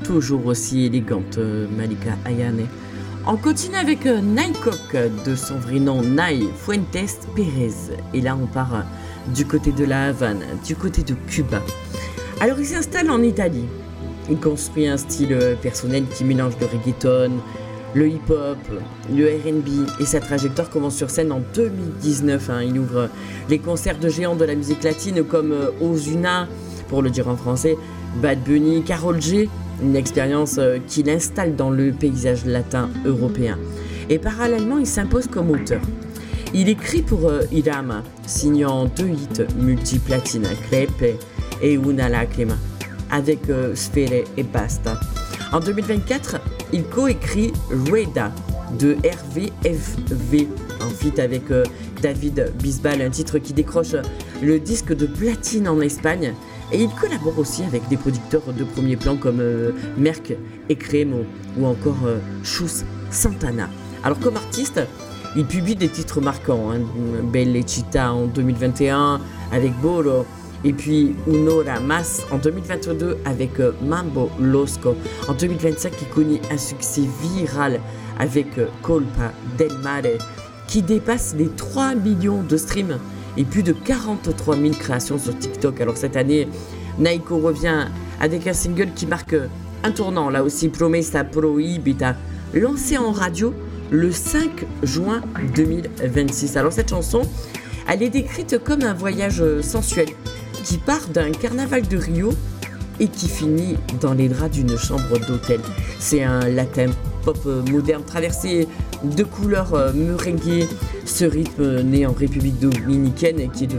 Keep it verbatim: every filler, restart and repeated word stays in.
toujours aussi élégante, euh, Malika Ayane. On continue avec euh, Naikok, de son vrai nom Nay Fuentes Pérez. Et là, on part euh, du côté de la Havane, du côté de Cuba. Alors, il s'installe en Italie. Il construit un style euh, personnel qui mélange le reggaeton, le hip-hop, le R and B, et sa trajectoire commence sur scène en deux mille dix-neuf. Hein. Il ouvre les concerts de géants de la musique latine comme euh, Ozuna, pour le dire en français, Bad Bunny, Karol G, une expérience euh, qu'il installe dans le paysage latin européen. Et parallèlement, il s'impose comme auteur. Il écrit pour euh, Irama, signant deux hits multiplatine, Crepe et Una Lacrima, avec euh, Sfere et Basta. En deux mille vingt-quatre, il coécrit Rueda de R V F V, en feat avec euh, David Bisbal, un titre qui décroche le disque de platine en Espagne. Et il collabore aussi avec des producteurs de premier plan comme euh, Merck et Cremo ou encore euh, Chus Santana. Alors comme artiste, il publie des titres marquants, hein, Belle Città en deux mille vingt et un avec Bolo, et puis Un'ora Mas en deux mille vingt-deux avec euh, Mambo Losco. En deux mille vingt-cinq, il connaît un succès viral avec euh, Colpa del Mare qui dépasse les trois millions de streams et plus de quarante-trois mille créations sur TikTok. Alors cette année, Naiko revient avec un single qui marque un tournant, là aussi, Promessa Prohibita, lancé en radio le cinq juin deux mille vingt-six. Alors cette chanson, elle est décrite comme un voyage sensuel qui part d'un carnaval de Rio et qui finit dans les draps d'une chambre d'hôtel. C'est un latin pop moderne traversé de couleurs merenguées. Ce rythme né en République dominicaine et qui est